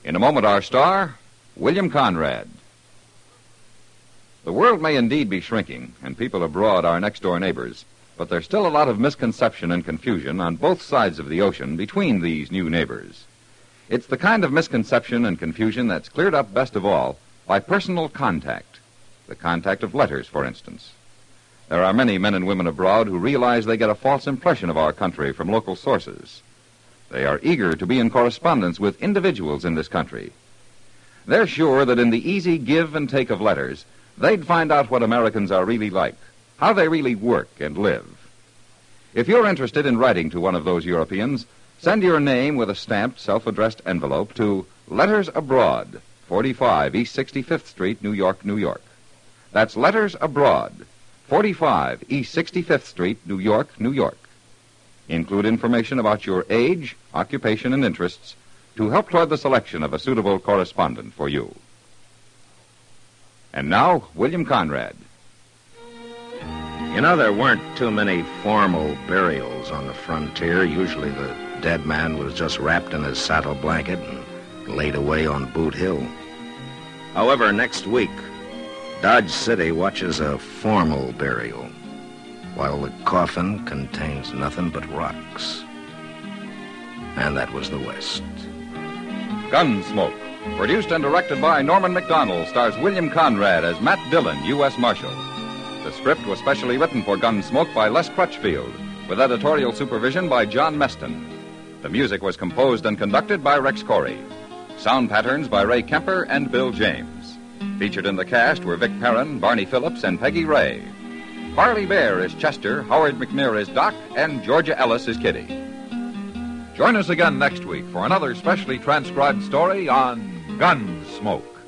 In a moment, our star, William Conrad. The world may indeed be shrinking, and people abroad are next-door neighbors, but there's still a lot of misconception and confusion on both sides of the ocean between these new neighbors. It's the kind of misconception and confusion that's cleared up best of all by personal contact, the contact of letters, for instance. There are many men and women abroad who realize they get a false impression of our country from local sources. They are eager to be in correspondence with individuals in this country. They're sure that in the easy give and take of letters, they'd find out what Americans are really like, how they really work and live. If you're interested in writing to one of those Europeans, send your name with a stamped, self-addressed envelope to Letters Abroad, 45 East 65th Street, New York, New York. That's Letters Abroad, 45 East 65th Street, New York, New York. Include information about your age, occupation, and interests to help toward the selection of a suitable correspondent for you. And now, William Conrad. You know, there weren't too many formal burials on the frontier. Usually the dead man was just wrapped in his saddle blanket and laid away on Boot Hill. However, next week, Dodge City watches a formal burial, while the coffin contains nothing but rocks. And that was the West. Gunsmoke, produced and directed by Norman Macdonald, stars William Conrad as Matt Dillon, U.S. Marshal. The script was specially written for Gunsmoke by Les Crutchfield, with editorial supervision by John Meston. The music was composed and conducted by Rex Corey. Sound patterns by Ray Kemper and Bill James. Featured in the cast were Vic Perrin, Barney Phillips, and Peggy Ray. Parley Bear is Chester, Howard McNear is Doc, and Georgia Ellis is Kitty. Join us again next week for another specially transcribed story on Gunsmoke.